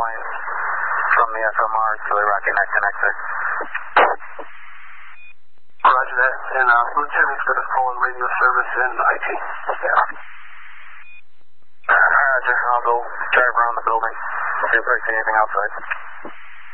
line from the FMR to the Rocky Neck connector. Roger that. And Lieutenant's got a call on radio service and IT. Yeah. Roger, I'll go drive around the building. See if I see anything outside.